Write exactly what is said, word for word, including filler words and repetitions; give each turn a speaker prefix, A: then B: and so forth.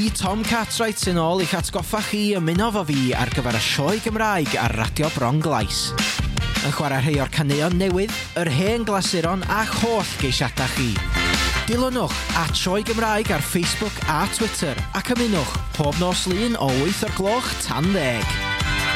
A: fi, Tom Cartwright, yn ôl i'ch atgoffa chi ymuno fo fi ar gyfer y sioe Gymraeg ar Radio Bron Glais. Yn chwarae rhai o'r caneuon newydd, yr hen glasuron a'ch holl geisiadau chi. Dilynwch at Sioe Gymraeg ar Facebook a Twitter ac ymunwch pob nos lun o wyth o'r gloch tan ddeg.